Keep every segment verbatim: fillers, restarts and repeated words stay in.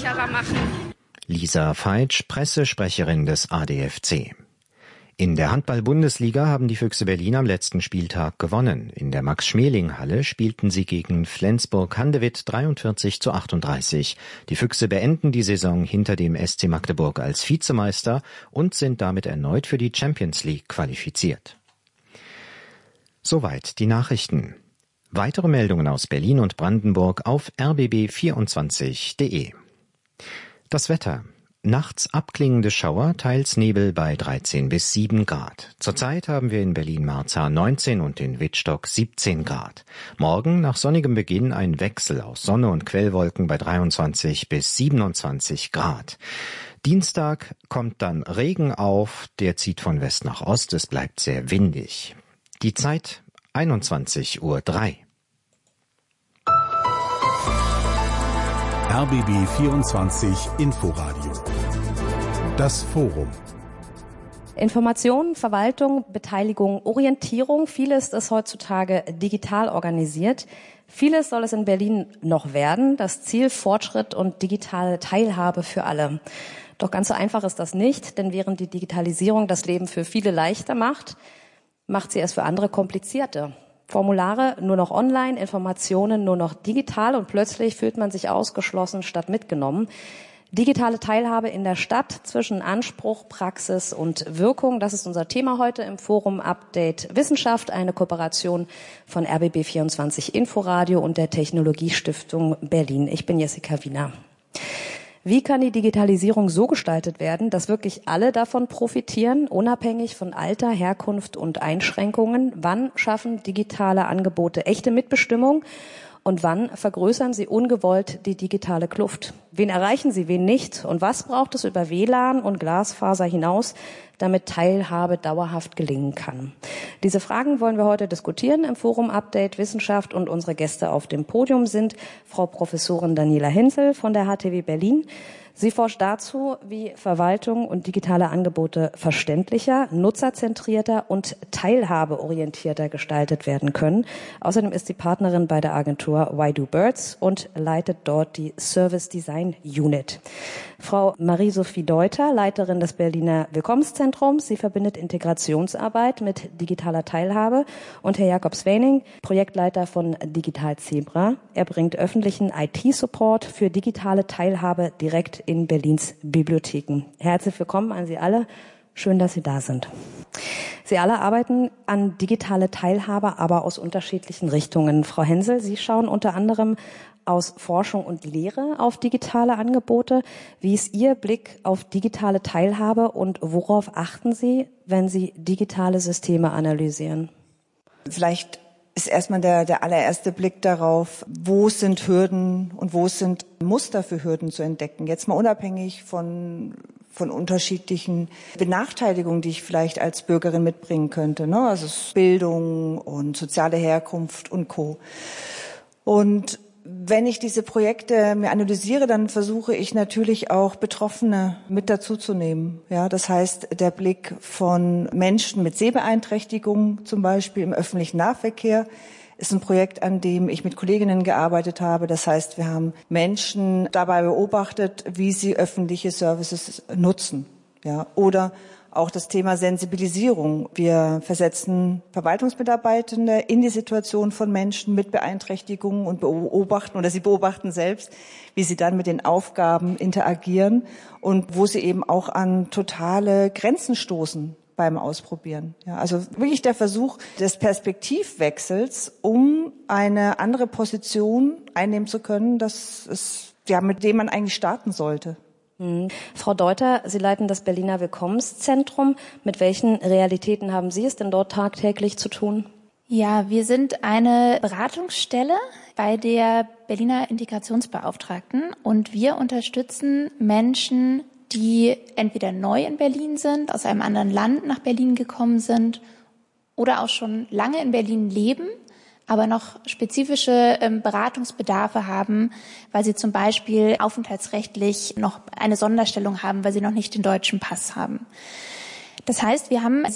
sicherer machen. Lisa Feitsch, Pressesprecherin des A D F C. In der Handball-Bundesliga haben die Füchse Berlin am letzten Spieltag gewonnen. In der Max-Schmeling-Halle spielten sie gegen Flensburg-Handewitt dreiundvierzig zu achtunddreißig. Die Füchse beenden die Saison hinter dem S C Magdeburg als Vizemeister und sind damit erneut für die Champions League qualifiziert. Soweit die Nachrichten. Weitere Meldungen aus Berlin und Brandenburg auf r b b vierundzwanzig punkt de. Das Wetter. Nachts abklingende Schauer, teils Nebel bei dreizehn bis sieben Grad. Zurzeit haben wir in Berlin-Marzahn neunzehn und in Wittstock siebzehn Grad. Morgen nach sonnigem Beginn ein Wechsel aus Sonne und Quellwolken bei dreiundzwanzig bis siebenundzwanzig Grad. Dienstag kommt dann Regen auf, der zieht von West nach Ost, es bleibt sehr windig. Die Zeit einundzwanzig Uhr drei. R B B vierundzwanzig Inforadio. Das Forum. Information, Verwaltung, Beteiligung, Orientierung, vieles ist heutzutage digital organisiert. Vieles soll es in Berlin noch werden. Das Ziel Fortschritt und digitale Teilhabe für alle. Doch ganz so einfach ist das nicht, denn während die Digitalisierung das Leben für viele leichter macht, macht sie es für andere komplizierter. Formulare nur noch online, Informationen nur noch digital und plötzlich fühlt man sich ausgeschlossen statt mitgenommen. Digitale Teilhabe in der Stadt zwischen Anspruch, Praxis und Wirkung, das ist unser Thema heute im Forum Update Wissenschaft, eine Kooperation von R B B vierundzwanzig Inforadio und der Technologiestiftung Berlin. Ich bin Jessica Wiener. Wie kann die Digitalisierung so gestaltet werden, dass wirklich alle davon profitieren, unabhängig von Alter, Herkunft und Einschränkungen? Wann schaffen digitale Angebote echte Mitbestimmung? Und wann vergrößern sie ungewollt die digitale Kluft? Wen erreichen sie, wen nicht? Und was braucht es über W L A N und Glasfaser hinaus, damit Teilhabe dauerhaft gelingen kann? Diese Fragen wollen wir heute diskutieren im Forum Update Wissenschaft und unsere Gäste auf dem Podium sind Frau Professorin Daniela Hinzel von der H T W Berlin. Sie forscht dazu, wie Verwaltung und digitale Angebote verständlicher, nutzerzentrierter und teilhabeorientierter gestaltet werden können. Außerdem ist sie Partnerin bei der Agentur Why Do Birds und leitet dort die Service Design Unit. Frau Marie-Sophie Deuter, Leiterin des Berliner Willkommenszentrums. Sie verbindet Integrationsarbeit mit digitaler Teilhabe. Und Herr Jakob Swening, Projektleiter von Digital Zebra. Er bringt öffentlichen I T-Support für digitale Teilhabe direkt in Berlins Bibliotheken. Herzlich willkommen an Sie alle. Schön, dass Sie da sind. Sie alle arbeiten an digitale Teilhabe, aber aus unterschiedlichen Richtungen. Frau Hensel, Sie schauen unter anderem aus Forschung und Lehre auf digitale Angebote. Wie ist Ihr Blick auf digitale Teilhabe und worauf achten Sie, wenn Sie digitale Systeme analysieren? Vielleicht ist erstmal der, der allererste Blick darauf, wo sind Hürden und wo sind Muster für Hürden zu entdecken. Jetzt mal unabhängig von von unterschiedlichen Benachteiligungen, die ich vielleicht als Bürgerin mitbringen könnte, ne? Also Bildung und soziale Herkunft und Co. Und wenn ich diese Projekte mir analysiere, dann versuche ich natürlich auch Betroffene mit dazuzunehmen. Ja, das heißt, der Blick von Menschen mit Sehbeeinträchtigungen, zum Beispiel im öffentlichen Nahverkehr, ist ein Projekt, an dem ich mit Kolleginnen gearbeitet habe. Das heißt, wir haben Menschen dabei beobachtet, wie sie öffentliche Services nutzen. Ja, oder auch das Thema Sensibilisierung. Wir versetzen Verwaltungsmitarbeitende in die Situation von Menschen mit Beeinträchtigungen und beobachten, oder sie beobachten selbst, wie sie dann mit den Aufgaben interagieren und wo sie eben auch an totale Grenzen stoßen beim Ausprobieren. Ja, also wirklich der Versuch des Perspektivwechsels, um eine andere Position einnehmen zu können, das ist, ja, mit dem man eigentlich starten sollte. Mhm. Frau Deuter, Sie leiten das Berliner Willkommenszentrum. Mit welchen Realitäten haben Sie es denn dort tagtäglich zu tun? Ja, wir sind eine Beratungsstelle bei der Berliner Integrationsbeauftragten und wir unterstützen Menschen, die entweder neu in Berlin sind, aus einem anderen Land nach Berlin gekommen sind oder auch schon lange in Berlin leben, aber noch spezifische ähm, Beratungsbedarfe haben, weil sie zum Beispiel aufenthaltsrechtlich noch eine Sonderstellung haben, weil sie noch nicht den deutschen Pass haben. Das heißt, wir haben sehr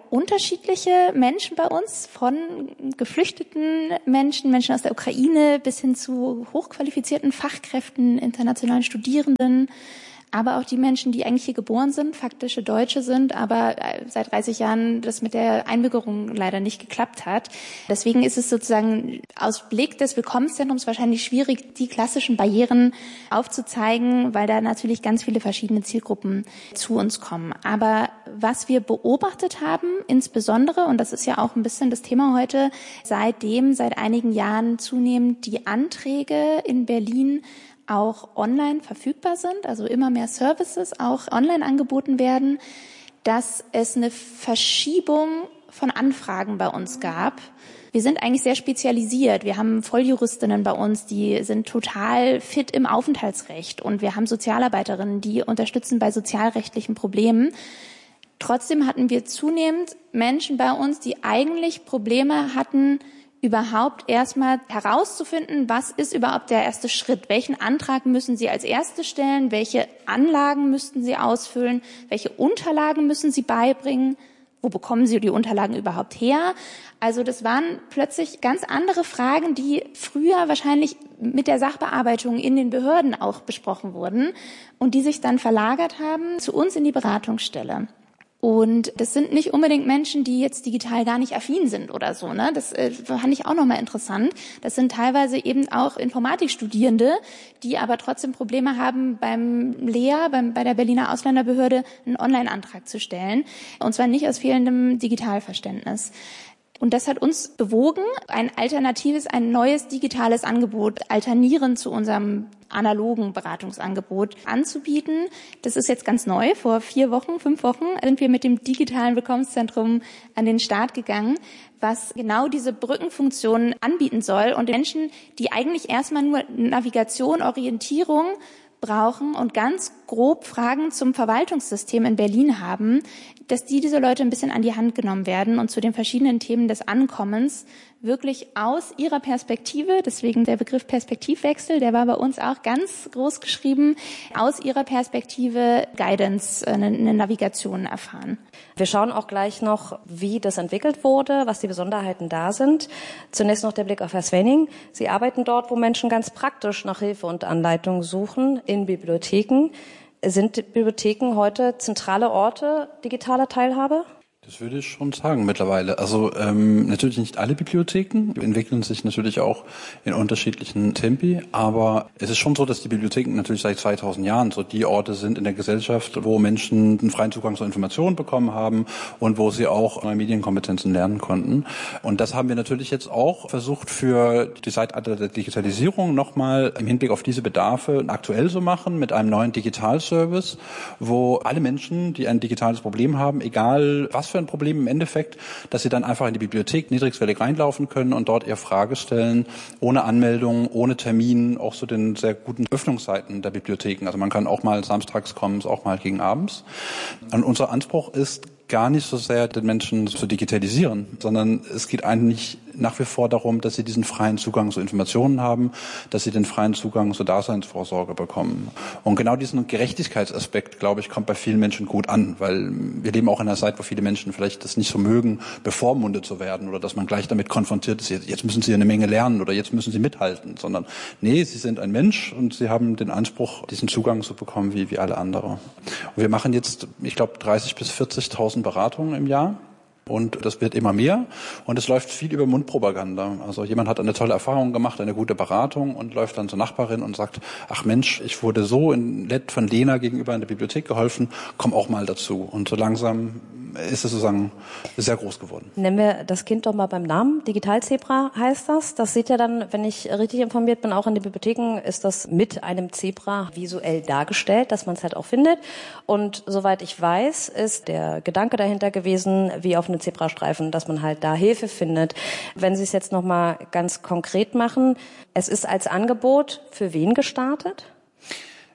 unterschiedliche Menschen bei uns, von geflüchteten Menschen, Menschen aus der Ukraine bis hin zu hochqualifizierten Fachkräften, internationalen Studierenden, aber auch die Menschen, die eigentlich hier geboren sind, faktische Deutsche sind, aber seit dreißig Jahren das mit der Einbürgerung leider nicht geklappt hat. Deswegen ist es sozusagen aus Blick des Willkommenszentrums wahrscheinlich schwierig, die klassischen Barrieren aufzuzeigen, weil da natürlich ganz viele verschiedene Zielgruppen zu uns kommen. Aber was wir beobachtet haben, insbesondere, und das ist ja auch ein bisschen das Thema heute, seitdem seit einigen Jahren zunehmend die Anträge in Berlin auch online verfügbar sind, also immer mehr Services auch online angeboten werden, dass es eine Verschiebung von Anfragen bei uns gab. Wir sind eigentlich sehr spezialisiert. Wir haben Volljuristinnen bei uns, die sind total fit im Aufenthaltsrecht, und wir haben Sozialarbeiterinnen, die unterstützen bei sozialrechtlichen Problemen. Trotzdem hatten wir zunehmend Menschen bei uns, die eigentlich Probleme hatten, überhaupt erstmal herauszufinden, was ist überhaupt der erste Schritt? Welchen Antrag müssen Sie als erstes stellen? Welche Anlagen müssten Sie ausfüllen? Welche Unterlagen müssen Sie beibringen? Wo bekommen Sie die Unterlagen überhaupt her? Also das waren plötzlich ganz andere Fragen, die früher wahrscheinlich mit der Sachbearbeitung in den Behörden auch besprochen wurden und die sich dann verlagert haben zu uns in die Beratungsstelle. Und das sind nicht unbedingt Menschen, die jetzt digital gar nicht affin sind oder so, ne? Das äh, fand ich auch nochmal interessant. Das sind teilweise eben auch Informatikstudierende, die aber trotzdem Probleme haben, beim L E A, beim, bei der Berliner Ausländerbehörde, einen Online-Antrag zu stellen. Und zwar nicht aus fehlendem Digitalverständnis. Und das hat uns bewogen, ein alternatives, ein neues digitales Angebot alternierend zu unserem analogen Beratungsangebot anzubieten. Das ist jetzt ganz neu. Vor vier Wochen, fünf Wochen sind wir mit dem digitalen Willkommenszentrum an den Start gegangen, was genau diese Brückenfunktion anbieten soll und Menschen, die eigentlich erstmal nur Navigation, Orientierung brauchen und ganz grob Fragen zum Verwaltungssystem in Berlin haben, dass die diese Leute ein bisschen an die Hand genommen werden und zu den verschiedenen Themen des Ankommens wirklich aus ihrer Perspektive, deswegen der Begriff Perspektivwechsel, der war bei uns auch ganz groß geschrieben, aus ihrer Perspektive Guidance, eine, eine Navigation erfahren. Wir schauen auch gleich noch, wie das entwickelt wurde, was die Besonderheiten da sind. Zunächst noch der Blick auf Herr Swenning. Sie arbeiten dort, wo Menschen ganz praktisch nach Hilfe und Anleitung suchen, in Bibliotheken. Sind Bibliotheken heute zentrale Orte digitaler Teilhabe? Das würde ich schon sagen mittlerweile. Also ähm, natürlich nicht alle Bibliotheken entwickeln sich natürlich auch in unterschiedlichen Tempi, aber es ist schon so, dass die Bibliotheken natürlich seit zweitausend Jahren so die Orte sind in der Gesellschaft, wo Menschen einen freien Zugang zu Informationen bekommen haben und wo sie auch neue Medienkompetenzen lernen konnten. Und das haben wir natürlich jetzt auch versucht für die Zeitalter der Digitalisierung nochmal im Hinblick auf diese Bedarfe aktuell zu machen mit einem neuen Digitalservice, wo alle Menschen, die ein digitales Problem haben, egal was für ein Problem im Endeffekt, dass sie dann einfach in die Bibliothek niedrigschwellig reinlaufen können und dort ihre Frage stellen, ohne Anmeldung, ohne Termin, auch zu den sehr guten Öffnungszeiten der Bibliotheken. Also man kann auch mal samstags kommen, auch mal gegen abends. Und unser Anspruch ist gar nicht so sehr, den Menschen zu digitalisieren, sondern es geht eigentlich nach wie vor darum, dass sie diesen freien Zugang zu Informationen haben, dass sie den freien Zugang zur Daseinsvorsorge bekommen. Und genau diesen Gerechtigkeitsaspekt, glaube ich, kommt bei vielen Menschen gut an, weil wir leben auch in einer Zeit, wo viele Menschen vielleicht das nicht so mögen, bevormundet zu werden oder dass man gleich damit konfrontiert ist, jetzt müssen sie eine Menge lernen oder jetzt müssen sie mithalten, sondern nee, sie sind ein Mensch und sie haben den Anspruch, diesen Zugang zu bekommen wie, wie alle andere. Und wir machen jetzt, ich glaube, dreißig bis vierzigtausend Beratungen im Jahr. Und das wird immer mehr. Und es läuft viel über Mundpropaganda. Also jemand hat eine tolle Erfahrung gemacht, eine gute Beratung und läuft dann zur Nachbarin und sagt, ach Mensch, ich wurde so in, von Lena gegenüber in der Bibliothek geholfen, komm auch mal dazu. Und so langsam ist es sozusagen sehr groß geworden. Nennen wir das Kind doch mal beim Namen. Digitalzebra heißt das. Das sieht ja dann, wenn ich richtig informiert bin, auch in den Bibliotheken ist das mit einem Zebra visuell dargestellt, dass man es halt auch findet. Und soweit ich weiß, ist der Gedanke dahinter gewesen, wie auf einem Zebrastreifen, dass man halt da Hilfe findet. Wenn Sie es jetzt noch mal ganz konkret machen, es ist als Angebot für wen gestartet?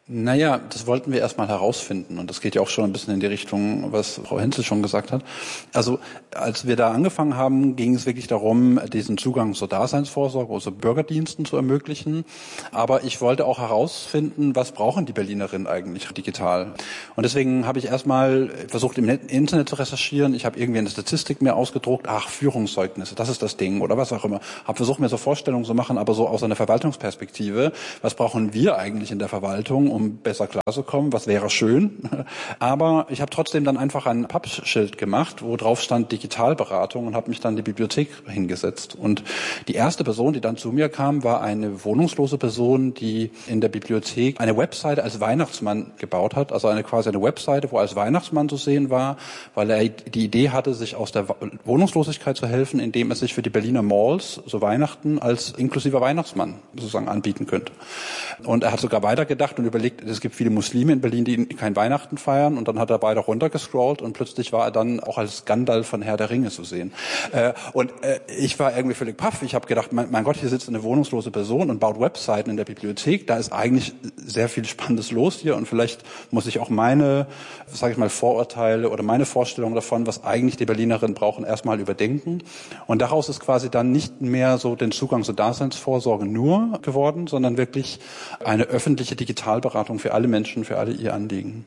Naja, das wollten wir erstmal herausfinden und das geht ja auch schon ein bisschen in die Richtung, was Frau Henzel schon gesagt hat. Also als wir da angefangen haben, ging es wirklich darum, diesen Zugang zur Daseinsvorsorge, also Bürgerdiensten zu ermöglichen. Aber ich wollte auch herausfinden, was brauchen die Berlinerinnen eigentlich digital. Und deswegen habe ich erstmal versucht, im Internet zu recherchieren. Ich habe irgendwie eine Statistik mir ausgedruckt, ach, Führungszeugnisse, das ist das Ding oder was auch immer. Habe versucht, mir so Vorstellungen zu machen, aber so aus einer Verwaltungsperspektive. Was brauchen wir eigentlich in der Verwaltung, um besser klarzukommen, was wäre schön. Aber ich habe trotzdem dann einfach ein Pappschild gemacht, wo drauf stand Digitalberatung und habe mich dann in die Bibliothek hingesetzt. Und die erste Person, die dann zu mir kam, war eine wohnungslose Person, die in der Bibliothek eine Webseite als Weihnachtsmann gebaut hat, also eine quasi eine Webseite, wo er als Weihnachtsmann zu sehen war, weil er die Idee hatte, sich aus der Wohnungslosigkeit zu helfen, indem er sich für die Berliner Malls so Weihnachten als inklusiver Weihnachtsmann sozusagen anbieten könnte. Und er hat sogar weitergedacht und überlegt, es gibt viele Muslime in Berlin, die kein Weihnachten feiern, und dann hat er weiter runtergescrollt und plötzlich war er dann auch als Gandalf von Herr der Ringe zu sehen. Äh, und äh, ich war irgendwie völlig paff. Ich habe gedacht, mein, mein Gott, hier sitzt eine wohnungslose Person und baut Webseiten in der Bibliothek. Da ist eigentlich sehr viel Spannendes los hier und vielleicht muss ich auch meine, sage ich mal, Vorurteile oder meine Vorstellung davon, was eigentlich die Berlinerinnen brauchen, erstmal überdenken. Und daraus ist quasi dann nicht mehr so den Zugang zur Daseinsvorsorge nur geworden, sondern wirklich eine öffentliche Digitalberatung für alle Menschen, für alle ihr Anliegen.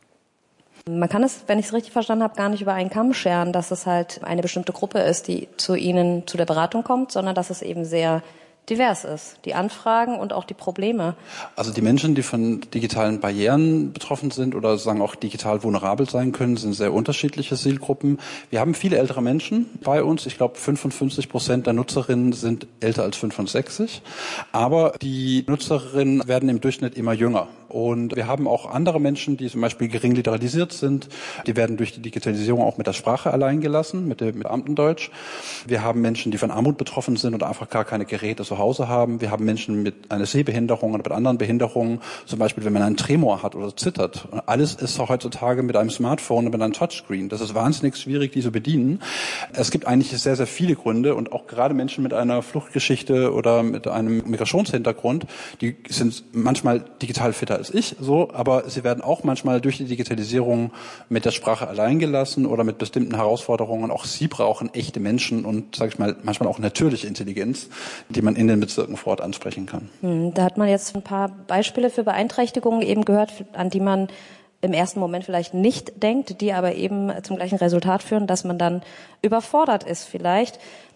Man kann es, wenn ich es richtig verstanden habe, gar nicht über einen Kamm scheren, dass es halt eine bestimmte Gruppe ist, die zu Ihnen zu der Beratung kommt, sondern dass es eben sehr divers ist, die Anfragen und auch die Probleme. Also die Menschen, die von digitalen Barrieren betroffen sind oder sagen auch digital vulnerabel sein können, sind sehr unterschiedliche Zielgruppen. Wir haben viele ältere Menschen bei uns. Ich glaube, fünfundfünfzig Prozent der Nutzerinnen sind älter als fünfundsechzig. Aber die Nutzerinnen werden im Durchschnitt immer jünger. Und wir haben auch andere Menschen, die zum Beispiel gering literalisiert sind. Die werden durch die Digitalisierung auch mit der Sprache allein gelassen, mit dem Beamtendeutsch. Wir haben Menschen, die von Armut betroffen sind und einfach gar keine Geräte zu Hause haben. Wir haben Menschen mit einer Sehbehinderung oder mit anderen Behinderungen, zum Beispiel wenn man einen Tremor hat oder zittert. Und alles ist heutzutage mit einem Smartphone und mit einem Touchscreen. Das ist wahnsinnig schwierig, die zu bedienen. Es gibt eigentlich sehr, sehr viele Gründe und auch gerade Menschen mit einer Fluchtgeschichte oder mit einem Migrationshintergrund, die sind manchmal digital fitter als ich, so, aber sie werden auch manchmal durch die Digitalisierung mit der Sprache allein gelassen oder mit bestimmten Herausforderungen. Auch sie brauchen echte Menschen und, sage ich mal, manchmal auch natürliche Intelligenz, die man in den Bezirken vor Ort ansprechen kann. Da hat man jetzt ein paar Beispiele für Beeinträchtigungen eben gehört, an die man im ersten Moment vielleicht nicht denkt, die aber eben zum gleichen Resultat führen, dass man dann überfordert ist vielleicht.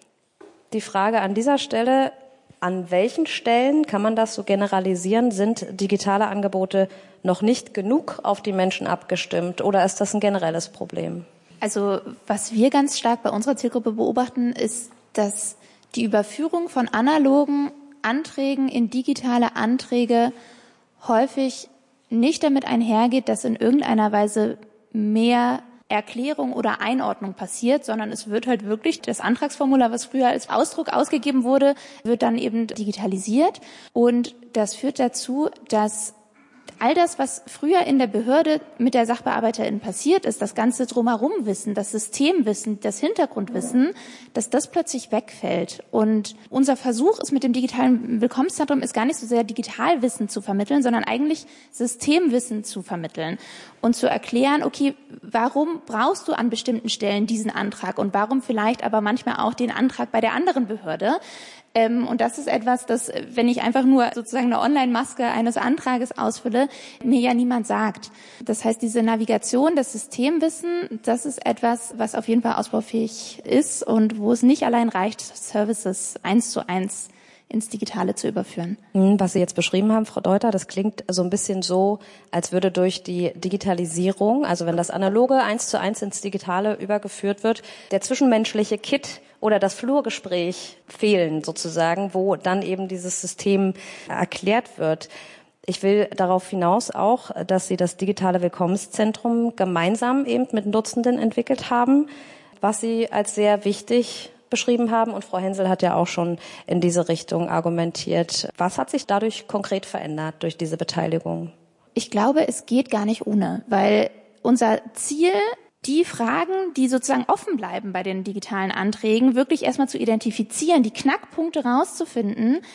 Die Frage an dieser Stelle: An welchen Stellen, kann man das so generalisieren, sind digitale Angebote noch nicht genug auf die Menschen abgestimmt oder ist das ein generelles Problem? Also was wir ganz stark bei unserer Zielgruppe beobachten, ist, dass die Überführung von analogen Anträgen in digitale Anträge häufig nicht damit einhergeht, dass in irgendeiner Weise mehr Erklärung oder Einordnung passiert, sondern es wird halt wirklich das Antragsformular, was früher als Ausdruck ausgegeben wurde, wird dann eben digitalisiert. Und das führt dazu, dass all das, was früher in der Behörde mit der Sachbearbeiterin passiert ist, das ganze Drumherum-Wissen, das Systemwissen, das Hintergrundwissen, dass das plötzlich wegfällt. Und unser Versuch ist mit dem digitalen Willkommenszentrum ist gar nicht so sehr Digitalwissen zu vermitteln, sondern eigentlich Systemwissen zu vermitteln und zu erklären, okay, warum brauchst du an bestimmten Stellen diesen Antrag und warum vielleicht aber manchmal auch den Antrag bei der anderen Behörde. Ähm, und das ist etwas, das, wenn ich einfach nur sozusagen eine Online-Maske eines Antrages ausfülle, mir ja niemand sagt. Das heißt, diese Navigation, das Systemwissen, das ist etwas, was auf jeden Fall ausbaufähig ist und wo es nicht allein reicht, Services eins zu eins ins Digitale zu überführen. Was Sie jetzt beschrieben haben, Frau Deuter, das klingt so ein bisschen so, als würde durch die Digitalisierung, also wenn das Analoge eins zu eins ins Digitale übergeführt wird, der zwischenmenschliche Kit oder das Flurgespräch fehlen sozusagen, wo dann eben dieses System erklärt wird. Ich will darauf hinaus auch, dass Sie das digitale Willkommenszentrum gemeinsam eben mit Nutzenden entwickelt haben, was Sie als sehr wichtig beschrieben haben. Und Frau Henzel hat ja auch schon in diese Richtung argumentiert. Was hat sich dadurch konkret verändert durch diese Beteiligung? Ich glaube, es geht gar nicht ohne, weil unser Ziel, die Fragen, die sozusagen offen bleiben bei den digitalen Anträgen, wirklich erstmal zu identifizieren, die Knackpunkte rauszufinden,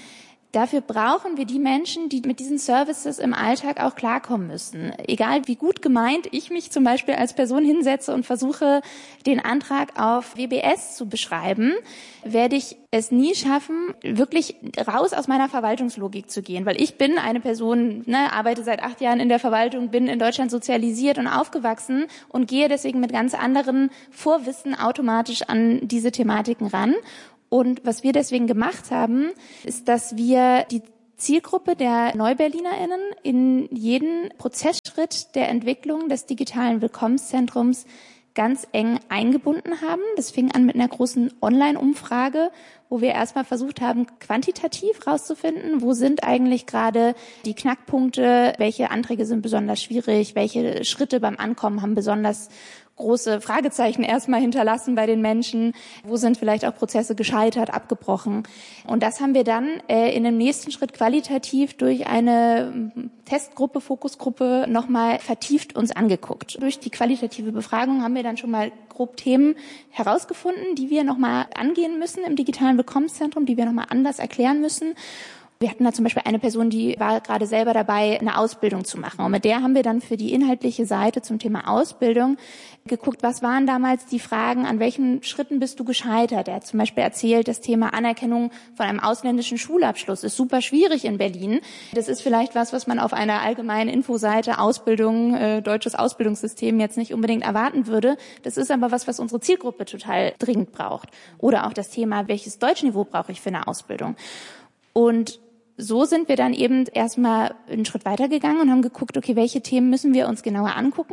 Dafür brauchen wir die Menschen, die mit diesen Services im Alltag auch klarkommen müssen. Egal wie gut gemeint ich mich zum Beispiel als Person hinsetze und versuche, den Antrag auf W B S zu beschreiben, werde ich es nie schaffen, wirklich raus aus meiner Verwaltungslogik zu gehen. Weil ich bin eine Person, ne, arbeite seit acht Jahren in der Verwaltung, bin in Deutschland sozialisiert und aufgewachsen und gehe deswegen mit ganz anderen Vorwissen automatisch an diese Thematiken ran. Und was wir deswegen gemacht haben, ist, dass wir die Zielgruppe der NeuberlinerInnen in jeden Prozessschritt der Entwicklung des digitalen Willkommenszentrums ganz eng eingebunden haben. Das fing an mit einer großen Online-Umfrage, wo wir erstmal versucht haben, quantitativ rauszufinden, wo sind eigentlich gerade die Knackpunkte, welche Anträge sind besonders schwierig, welche Schritte beim Ankommen haben besonders große Fragezeichen erstmal hinterlassen bei den Menschen. Wo sind vielleicht auch Prozesse gescheitert, abgebrochen? Und das haben wir dann äh, in dem nächsten Schritt qualitativ durch eine Testgruppe, Fokusgruppe nochmal vertieft uns angeguckt. Durch die qualitative Befragung haben wir dann schon mal grob Themen herausgefunden, die wir nochmal angehen müssen im digitalen Willkommenszentrum, die wir nochmal anders erklären müssen. Wir hatten da zum Beispiel eine Person, die war gerade selber dabei, eine Ausbildung zu machen. Und mit der haben wir dann für die inhaltliche Seite zum Thema Ausbildung geguckt, was waren damals die Fragen, an welchen Schritten bist du gescheitert? Er hat zum Beispiel erzählt, das Thema Anerkennung von einem ausländischen Schulabschluss ist super schwierig in Berlin. Das ist vielleicht was, was man auf einer allgemeinen Infoseite Ausbildung, äh, deutsches Ausbildungssystem jetzt nicht unbedingt erwarten würde. Das ist aber was, was unsere Zielgruppe total dringend braucht. Oder auch das Thema, welches Deutschniveau brauche ich für eine Ausbildung? Und so sind wir dann eben erstmal einen Schritt weitergegangen und haben geguckt, okay, welche Themen müssen wir uns genauer angucken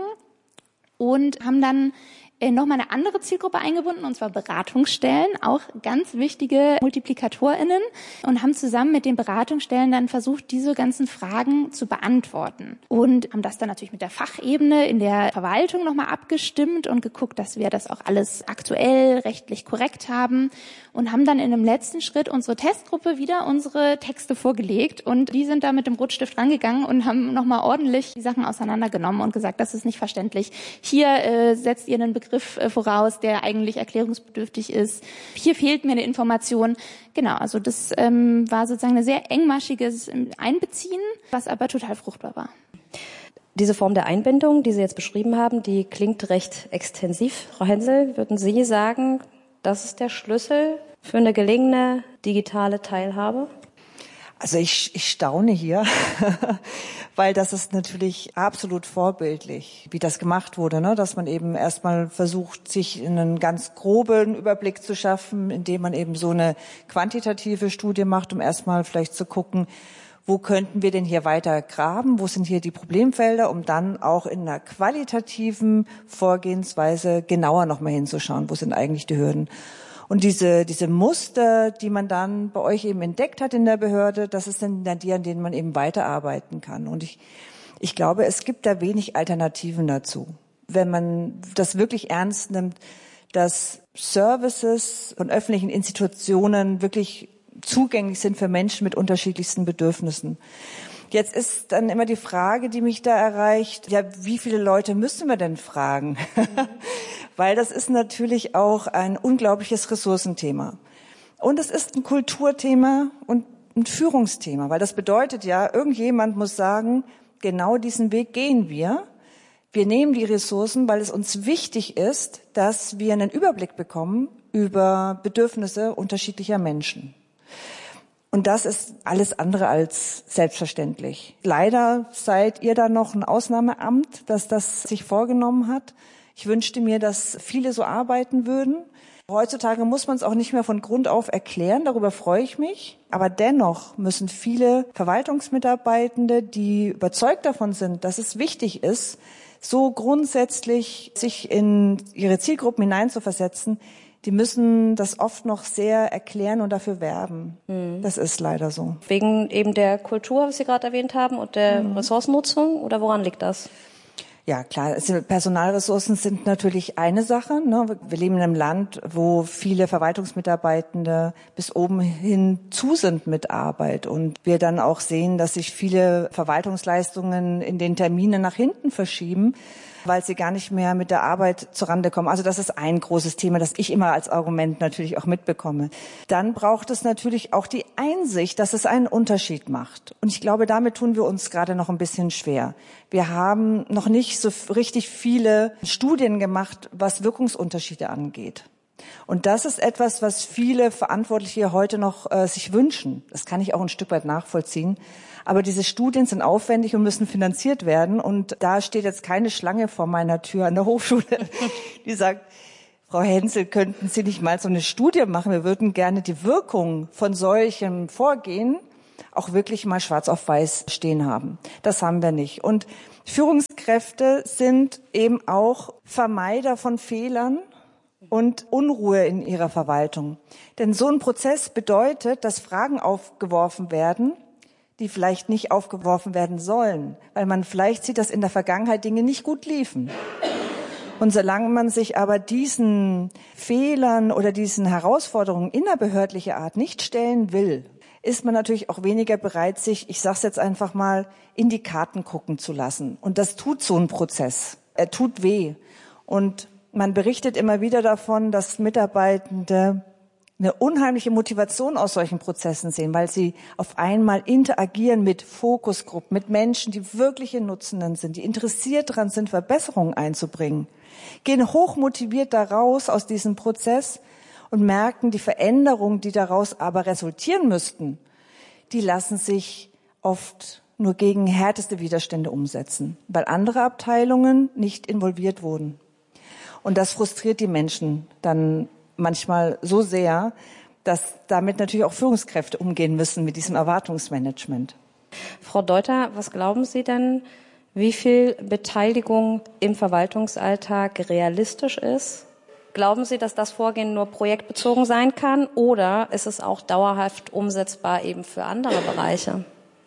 und haben dann nochmal eine andere Zielgruppe eingebunden, und zwar Beratungsstellen, auch ganz wichtige MultiplikatorInnen, und haben zusammen mit den Beratungsstellen dann versucht, diese ganzen Fragen zu beantworten. Und haben das dann natürlich mit der Fachebene in der Verwaltung nochmal abgestimmt und geguckt, dass wir das auch alles aktuell, rechtlich korrekt haben, und haben dann in einem letzten Schritt unsere Testgruppe wieder unsere Texte vorgelegt, und die sind da mit dem Rotstift rangegangen und haben nochmal ordentlich die Sachen auseinandergenommen und gesagt, das ist nicht verständlich. Hier äh, setzt ihr einen Begriff voraus, der eigentlich erklärungsbedürftig ist. Hier fehlt mir eine Information. Genau, also das ähm, war sozusagen ein sehr engmaschiges Einbeziehen, was aber total fruchtbar war. Diese Form der Einbindung, die Sie jetzt beschrieben haben, die klingt recht extensiv. Frau Hensel, würden Sie sagen, das ist der Schlüssel für eine gelingende digitale Teilhabe? Also ich, ich staune hier, weil das ist natürlich absolut vorbildlich, wie das gemacht wurde, ne? Dass man eben erstmal versucht, sich einen ganz groben Überblick zu schaffen, indem man eben so eine quantitative Studie macht, um erstmal vielleicht zu gucken, wo könnten wir denn hier weiter graben, wo sind hier die Problemfelder, um dann auch in einer qualitativen Vorgehensweise genauer nochmal hinzuschauen, wo sind eigentlich die Hürden. Und diese, diese Muster, die man dann bei euch eben entdeckt hat in der Behörde, das ist dann die, an denen man eben weiterarbeiten kann. Und ich, ich glaube, es gibt da wenig Alternativen dazu. Wenn man das wirklich ernst nimmt, dass Services von öffentlichen Institutionen wirklich zugänglich sind für Menschen mit unterschiedlichsten Bedürfnissen. Jetzt ist dann immer die Frage, die mich da erreicht, ja, wie viele Leute müssen wir denn fragen? Mhm. Weil das ist natürlich auch ein unglaubliches Ressourcenthema. Und es ist ein Kulturthema und ein Führungsthema, weil das bedeutet ja, irgendjemand muss sagen, genau diesen Weg gehen wir. Wir nehmen die Ressourcen, weil es uns wichtig ist, dass wir einen Überblick bekommen über Bedürfnisse unterschiedlicher Menschen. Und das ist alles andere als selbstverständlich. Leider seid ihr da noch ein Ausnahmeamt, das das sich vorgenommen hat. Ich wünschte mir, dass viele so arbeiten würden. Heutzutage muss man es auch nicht mehr von Grund auf erklären, darüber freue ich mich. Aber dennoch müssen viele Verwaltungsmitarbeitende, die überzeugt davon sind, dass es wichtig ist, so grundsätzlich sich in ihre Zielgruppen hineinzuversetzen, die müssen das oft noch sehr erklären und dafür werben. Mhm. Das ist leider so. Wegen eben der Kultur, was Sie gerade erwähnt haben, und der mhm. Ressourcennutzung, oder woran liegt das? Ja, klar. Also Personalressourcen sind natürlich eine Sache. Ne? Wir leben in einem Land, wo viele Verwaltungsmitarbeitende bis oben hin zu sind mit Arbeit und wir dann auch sehen, dass sich viele Verwaltungsleistungen in den Terminen nach hinten verschieben, weil sie gar nicht mehr mit der Arbeit zurande kommen. Also das ist ein großes Thema, das ich immer als Argument natürlich auch mitbekomme. Dann braucht es natürlich auch die Einsicht, dass es einen Unterschied macht. Und ich glaube, damit tun wir uns gerade noch ein bisschen schwer. Wir haben noch nicht so richtig viele Studien gemacht, was Wirkungsunterschiede angeht. Und das ist etwas, was viele Verantwortliche heute noch äh, sich wünschen. Das kann ich auch ein Stück weit nachvollziehen. Aber diese Studien sind aufwendig und müssen finanziert werden. Und da steht jetzt keine Schlange vor meiner Tür an der Hochschule, die sagt, Frau Hensel, könnten Sie nicht mal so eine Studie machen? Wir würden gerne die Wirkung von solchem Vorgehen auch wirklich mal schwarz auf weiß stehen haben. Das haben wir nicht. Und Führungskräfte sind eben auch Vermeider von Fehlern und Unruhe in ihrer Verwaltung. Denn so ein Prozess bedeutet, dass Fragen aufgeworfen werden, die vielleicht nicht aufgeworfen werden sollen, weil man vielleicht sieht, dass in der Vergangenheit Dinge nicht gut liefen. Und solange man sich aber diesen Fehlern oder diesen Herausforderungen innerbehördlicher Art nicht stellen will, ist man natürlich auch weniger bereit, sich, ich sage es jetzt einfach mal, in die Karten gucken zu lassen. Und das tut so ein Prozess. Er tut weh. Und man berichtet immer wieder davon, dass Mitarbeitende eine unheimliche Motivation aus solchen Prozessen sehen, weil sie auf einmal interagieren mit Fokusgruppen, mit Menschen, die wirkliche Nutzenden sind, die interessiert daran sind, Verbesserungen einzubringen, gehen hochmotiviert daraus aus diesem Prozess und merken, die Veränderungen, die daraus aber resultieren müssten, die lassen sich oft nur gegen härteste Widerstände umsetzen, weil andere Abteilungen nicht involviert wurden. Und das frustriert die Menschen dann manchmal so sehr, dass damit natürlich auch Führungskräfte umgehen müssen mit diesem Erwartungsmanagement. Frau Deuter, was glauben Sie denn, wie viel Beteiligung im Verwaltungsalltag realistisch ist? Glauben Sie, dass das Vorgehen nur projektbezogen sein kann oder ist es auch dauerhaft umsetzbar eben für andere Bereiche?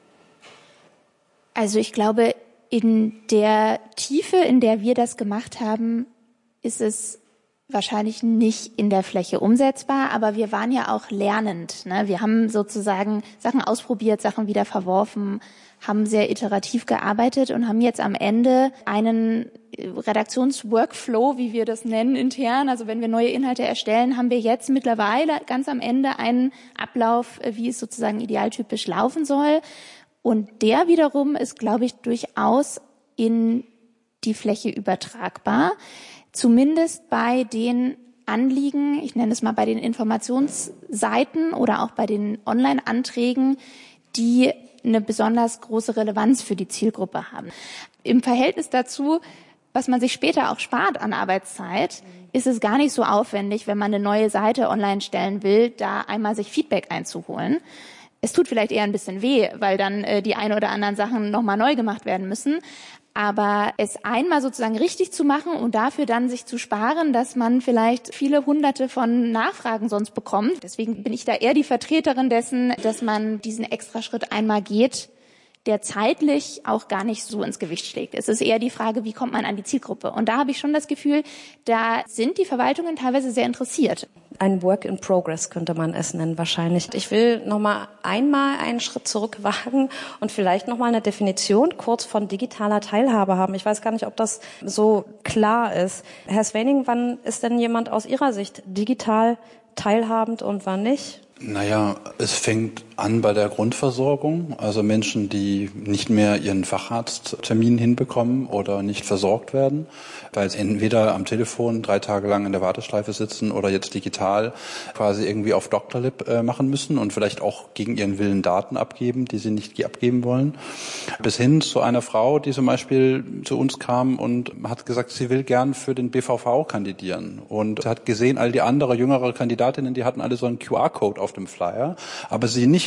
Also ich glaube, in der Tiefe, in der wir das gemacht haben, ist es wahrscheinlich nicht in der Fläche umsetzbar, aber wir waren ja auch lernend. Ne? Wir haben sozusagen Sachen ausprobiert, Sachen wieder verworfen, haben sehr iterativ gearbeitet und haben jetzt am Ende einen Redaktionsworkflow, wie wir das nennen intern. Also wenn wir neue Inhalte erstellen, haben wir jetzt mittlerweile ganz am Ende einen Ablauf, wie es sozusagen idealtypisch laufen soll. Und der wiederum ist, glaube ich, durchaus in die Fläche übertragbar. Zumindest bei den Anliegen, ich nenne es mal bei den Informationsseiten oder auch bei den Online-Anträgen, die eine besonders große Relevanz für die Zielgruppe haben. Im Verhältnis dazu, was man sich später auch spart an Arbeitszeit, ist es gar nicht so aufwendig, wenn man eine neue Seite online stellen will, da einmal sich Feedback einzuholen. Es tut vielleicht eher ein bisschen weh, weil dann äh, die ein oder anderen Sachen nochmal neu gemacht werden müssen. Aber es einmal sozusagen richtig zu machen und dafür dann sich zu sparen, dass man vielleicht viele hunderte von Nachfragen sonst bekommt. Deswegen bin ich da eher die Vertreterin dessen, dass man diesen Extraschritt einmal geht, der zeitlich auch gar nicht so ins Gewicht schlägt. Es ist eher die Frage, wie kommt man an die Zielgruppe? Und da habe ich schon das Gefühl, da sind die Verwaltungen teilweise sehr interessiert. Ein Work in Progress könnte man es nennen wahrscheinlich. Ich will noch mal einmal einen Schritt zurück wagen und vielleicht noch mal eine Definition kurz von digitaler Teilhabe haben. Ich weiß gar nicht, ob das so klar ist. Herr Swening, wann ist denn jemand aus Ihrer Sicht digital teilhabend und wann nicht? Naja, es fängt an bei der Grundversorgung, also Menschen, die nicht mehr ihren Facharzttermin hinbekommen oder nicht versorgt werden, weil sie entweder am Telefon drei Tage lang in der Warteschleife sitzen oder jetzt digital quasi irgendwie auf Doktorlib äh, machen müssen und vielleicht auch gegen ihren Willen Daten abgeben, die sie nicht abgeben wollen. Bis hin zu einer Frau, die zum Beispiel zu uns kam und hat gesagt, sie will gern für den B V V kandidieren und hat gesehen, all die anderen jüngere Kandidatinnen, die hatten alle so einen Q R-Code auf dem Flyer, aber sie nicht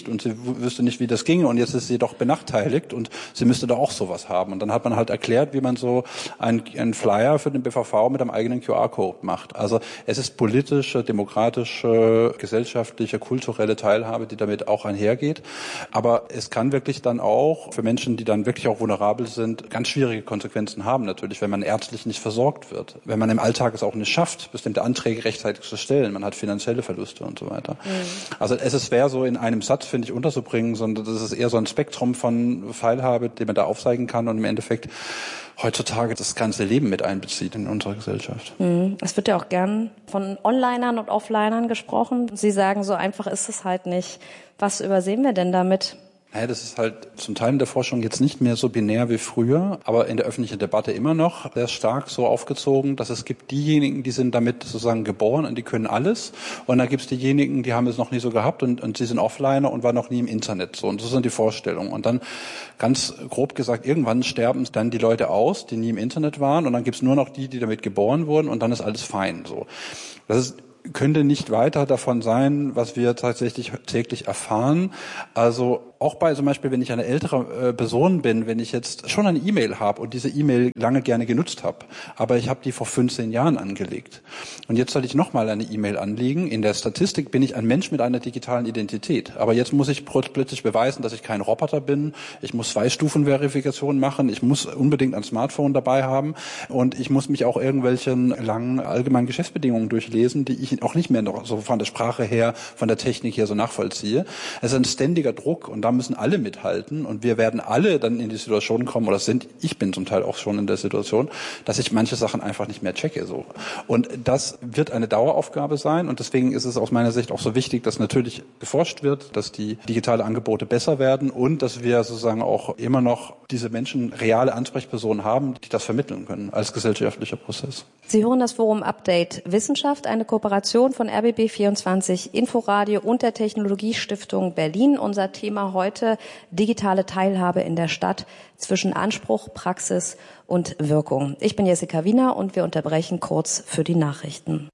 nicht und sie wüsste nicht, wie das ginge und jetzt ist sie doch benachteiligt und sie müsste da auch sowas haben. Und dann hat man halt erklärt, wie man so einen, einen Flyer für den B V V mit einem eigenen Q R-Code macht. Also es ist politische, demokratische, gesellschaftliche, kulturelle Teilhabe, die damit auch einhergeht. Aber es kann wirklich dann auch für Menschen, die dann wirklich auch vulnerabel sind, ganz schwierige Konsequenzen haben natürlich, wenn man ärztlich nicht versorgt wird. Wenn man im Alltag es auch nicht schafft, bestimmte Anträge rechtzeitig zu stellen. Man hat finanzielle Verluste und so weiter. Mhm. Also es ist schwer, so in einem Satz, finde ich, unterzubringen, sondern das ist eher so ein Spektrum von Teilhabe, den man da aufzeigen kann und im Endeffekt heutzutage das ganze Leben mit einbezieht in unserer Gesellschaft. Mhm. Es wird ja auch gern von Onlinern und Offlinern gesprochen. Sie sagen, so einfach ist es halt nicht. Was übersehen wir denn damit? Ja, das ist halt zum Teil in der Forschung jetzt nicht mehr so binär wie früher, aber in der öffentlichen Debatte immer noch sehr stark so aufgezogen, dass es gibt diejenigen, die sind damit sozusagen geboren und die können alles. Und dann gibt es diejenigen, die haben es noch nie so gehabt und, und sie sind Offliner und waren noch nie im Internet. So, und so sind die Vorstellungen. Und dann ganz grob gesagt, irgendwann sterben dann die Leute aus, die nie im Internet waren. Und dann gibt es nur noch die, die damit geboren wurden und dann ist alles fein. So, das ist könnte nicht weiter davon sein, was wir tatsächlich täglich erfahren. Also auch bei zum Beispiel, wenn ich eine ältere äh, Person bin, wenn ich jetzt schon eine E-Mail habe und diese E-Mail lange gerne genutzt habe, aber ich habe die vor fünfzehn Jahren angelegt und jetzt soll ich nochmal eine E-Mail anlegen. In der Statistik bin ich ein Mensch mit einer digitalen Identität, aber jetzt muss ich plötzlich beweisen, dass ich kein Roboter bin. Ich muss Zwei-Stufen-Verifikation machen. Ich muss unbedingt ein Smartphone dabei haben und ich muss mich auch irgendwelchen langen allgemeinen Geschäftsbedingungen durchlesen, die ich auch nicht mehr noch so von der Sprache her, von der Technik her so nachvollziehe. Es ist ein ständiger Druck und da müssen alle mithalten und wir werden alle dann in die Situation kommen, oder sind, ich bin zum Teil auch schon in der Situation, dass ich manche Sachen einfach nicht mehr checke, so. Und das wird eine Daueraufgabe sein und deswegen ist es aus meiner Sicht auch so wichtig, dass natürlich geforscht wird, dass die digitale Angebote besser werden und dass wir sozusagen auch immer noch diese Menschen reale Ansprechpersonen haben, die das vermitteln können als gesellschaftlicher Prozess. Sie hören das Forum Update Wissenschaft, eine Kooperation von R B B vierundzwanzig, Inforadio und der Technologiestiftung Berlin. Unser Thema heute: digitale Teilhabe in der Stadt zwischen Anspruch, Praxis und Wirkung. Ich bin Jessica Wiener und wir unterbrechen kurz für die Nachrichten.